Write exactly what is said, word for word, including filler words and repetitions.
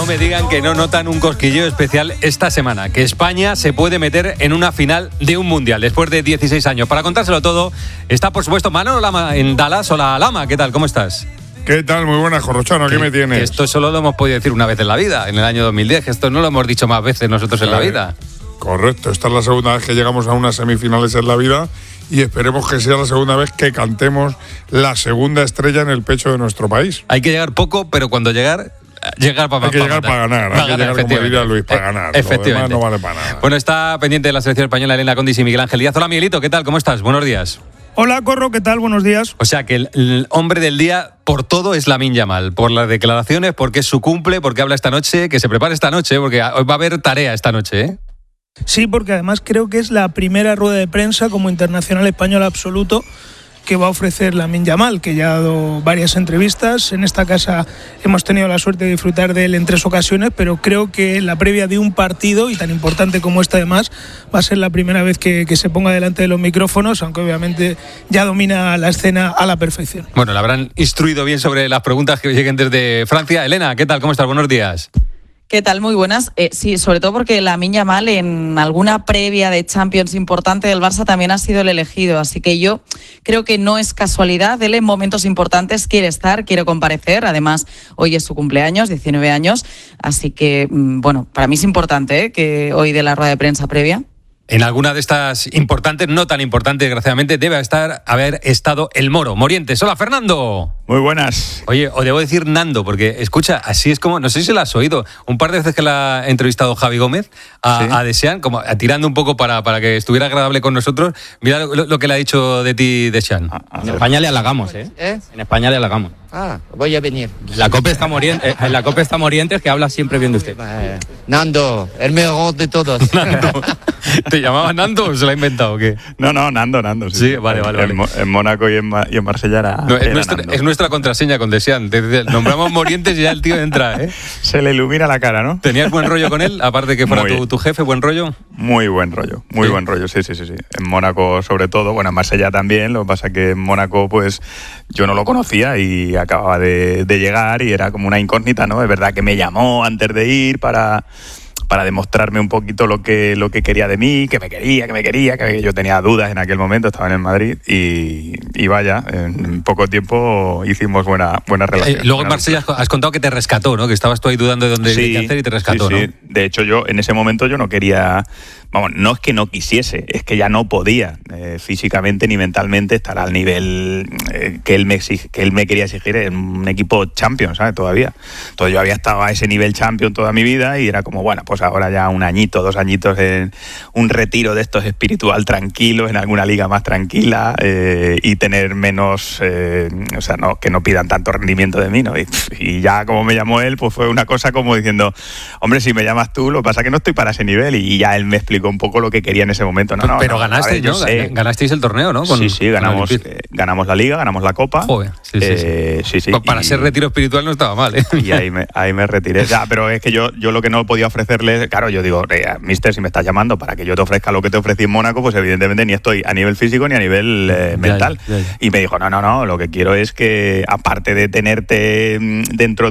no me digan que no notan un cosquilleo especial esta semana, que España se puede meter en una final de un mundial después de dieciséis años. Para contárselo todo, está por supuesto Manolo Lama en Dallas. Hola Lama, ¿qué tal? ¿Cómo estás? ¿Qué tal? Muy buenas, Corrochano, ¿qué me tienes? Que esto solo lo hemos podido decir una vez en la vida, en el año dos mil diez, que esto no lo hemos dicho más veces nosotros en la vida. Correcto, esta es la segunda vez que llegamos a unas semifinales en la vida y esperemos que sea la segunda vez que cantemos la segunda estrella en el pecho de nuestro país. Hay que llegar poco, pero cuando llegar... Llegar para, hay que para llegar para ganar, para hay que ganar, llegar, como diría Luis, para ganar. Efectivamente. Lo demás no vale para nada. Bueno, está pendiente de la selección española Elena Condis y Miguel Ángel Díaz. Hola Miguelito, ¿qué tal? ¿Cómo estás? Buenos días. Hola Corro, ¿qué tal? Buenos días. O sea que el, el hombre del día por todo es Lamine Yamal, por las declaraciones, porque es su cumple, porque habla esta noche, que se prepare esta noche, porque hoy va a haber tarea esta noche, ¿eh? Sí, porque además creo que es la primera rueda de prensa como internacional español absoluto que va a ofrecer Lamine Yamal, que ya ha dado varias entrevistas. En esta casa hemos tenido la suerte de disfrutar de él en tres ocasiones, pero creo que la previa de un partido, y tan importante como esta además, va a ser la primera vez que, que se ponga delante de los micrófonos, aunque obviamente ya domina la escena a la perfección. Bueno, le habrán instruido bien sobre las preguntas que lleguen desde Francia. Elena, ¿qué tal? ¿Cómo estás? Buenos días. ¿Qué tal? Muy buenas. Eh, sí, sobre todo porque Lamine Yamal en alguna previa de Champions importante del Barça también ha sido el elegido, así que yo creo que no es casualidad. Él en momentos importantes quiere estar, quiere comparecer, además hoy es su cumpleaños, diecinueve años, así que, bueno, para mí es importante ¿eh? que hoy dé la rueda de prensa previa. En alguna de estas importantes, no tan importantes, desgraciadamente, debe estar, haber estado el Moro. Morientes. Hola, Fernando. Muy buenas. Oye, o debo decir Nando, porque escucha, así es como, no sé si lo has oído, un par de veces que la ha entrevistado Javi Gómez a, ¿sí? a Deschamps, como tirando un poco para, para que estuviera agradable con nosotros. Mira lo, lo que le ha dicho de ti Deschamps. Ah, en España le halagamos, ¿eh? ¿eh? En España le halagamos. Ah, voy a venir. La Copa está Morientes, en la Copa está Morientes, que habla siempre bien de usted. Eh, Nando, el mejor de todos. Nando. ¿Te llamabas Nando o se lo ha inventado o qué? No, no, Nando, Nando. Sí, sí vale, vale. En, vale. en Mónaco y en, y en Marsella era, no, es, era nuestra, Nando. es nuestra contraseña con Deschamps. Nombramos Morientes y ya el tío entra, ¿eh? Se le ilumina la cara, ¿no? ¿Tenías buen rollo con él? Aparte que fuera tu, tu jefe, ¿buen rollo? Muy buen rollo, muy sí. buen rollo, sí, sí, sí, sí. En Mónaco sobre todo, bueno, en Marsella también. Lo que pasa que en Mónaco, pues, yo no lo conocía y acababa de, de llegar y era como una incógnita, ¿no? Es verdad que me llamó antes de ir para... para demostrarme un poquito lo que lo que quería de mí, que me quería, que me quería, que yo tenía dudas en aquel momento, estaba en el Madrid y, y vaya, en poco tiempo hicimos buena, buena relación. Eh, luego en Marsella has, has contado que te rescató, ¿no? Que estabas tú ahí dudando de dónde sí, hacer y te rescató, sí, ¿no? Sí. De hecho, yo en ese momento yo no quería... Vamos, no es que no quisiese, es que ya no podía eh, físicamente ni mentalmente estar al nivel eh, que él me exige, que él me quería exigir en un equipo Champions, ¿sabes? Todavía. Entonces yo había estado a ese nivel Champions toda mi vida y era como, bueno, pues ahora ya un añito, dos añitos en un retiro de estos espiritual tranquilo, en alguna liga más tranquila eh, y tener menos, eh, o sea, no que no pidan tanto rendimiento de mí, ¿no? Y, y ya como me llamó él, pues fue una cosa como diciendo, hombre, si me llamas tú, lo que pasa es que no estoy para ese nivel y ya él me explicó un poco lo que quería en ese momento. No, no, pero no, ganaste, ver, ¿no? Sé. Ganasteis el torneo, ¿no? Con, sí, sí, ganamos, eh, ganamos la Liga, ganamos la Copa. Joder, sí, sí, eh, sí. sí, sí. Para y, ser retiro espiritual no estaba mal, ¿eh? Y ahí me, ahí me retiré. Ya, pero es que yo, yo lo que no podía ofrecerle, claro, yo digo, eh, mister, si me estás llamando para que yo te ofrezca lo que te ofrecí en Mónaco, pues evidentemente ni estoy a nivel físico ni a nivel eh, mental. Ya, ya, ya. Y me dijo, no, no, no, lo que quiero es que, aparte de tenerte dentro